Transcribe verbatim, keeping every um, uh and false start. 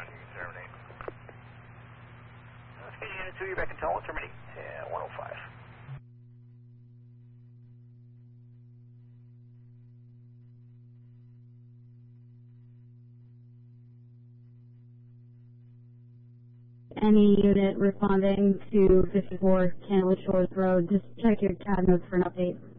Terminate. Let's get Unit two, you're back in tunnel, terminate. Yeah, one oh five. Any unit responding to fifty-four Candlewood Shores Road, just check your tab notes for an update.